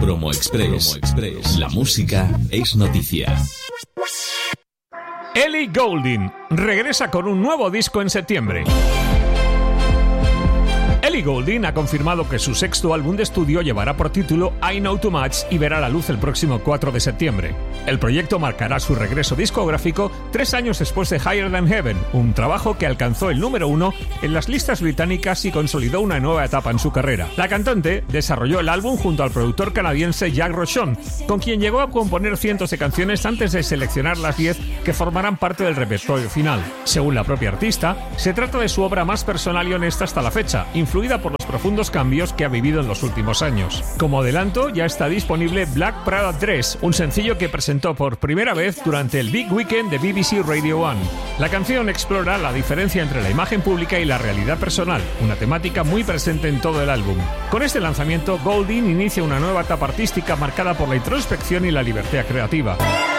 Promo Express. La música es noticia. Ellie Goulding regresa con un nuevo disco en septiembre. Ellie Goulding ha confirmado que su sexto álbum de estudio llevará por título I Know Too Much y verá la luz el próximo 4 de septiembre. El proyecto marcará su regreso discográfico 3 años después de Higher Than Heaven, un trabajo que alcanzó el número 1 en las listas británicas y consolidó una nueva etapa en su carrera. La cantante desarrolló el álbum junto al productor canadiense Jack Rochon, con quien llegó a componer cientos de canciones antes de seleccionar las 10 que formarán parte del repertorio final. Según la propia artista, se trata de su obra más personal y honesta hasta la fecha, influida por los profundos cambios que ha vivido en los últimos años. Como adelanto, ya está disponible Black Prada Dress, un sencillo que presentó por primera vez durante el Big Weekend de BBC Radio 1. La canción explora la diferencia entre la imagen pública y la realidad personal, una temática muy presente en todo el álbum. Con este lanzamiento, Goulding inicia una nueva etapa artística marcada por la introspección y la libertad creativa.